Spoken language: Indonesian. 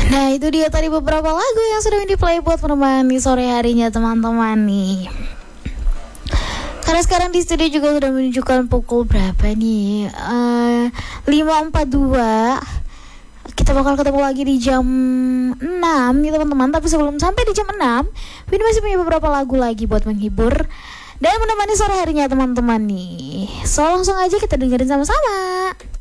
Nah itu dia tadi beberapa lagu yang sudah di-play buat menemani sore harinya teman-teman nih. Karena sekarang di studio juga sudah menunjukkan pukul berapa nih, 5.42. Kita bakal ketemu lagi di jam 6 nih teman-teman. Tapi sebelum sampai di jam 6, Winnie masih punya beberapa lagu lagi buat menghibur dan menemani sore harinya teman-teman nih. So langsung aja kita dengerin sama-sama.